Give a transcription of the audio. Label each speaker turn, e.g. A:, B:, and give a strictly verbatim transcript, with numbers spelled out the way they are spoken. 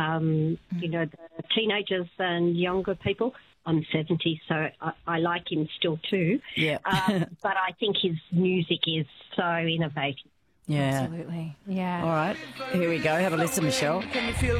A: um, you know, the teenagers and younger people. I'm seventy, so I, I like him still too.
B: Yeah.
A: um, but I think his music is so innovative.
B: Yeah.
C: Absolutely. Yeah.
B: All right. Here we go. Have a listen, Michelle.
D: Can you feel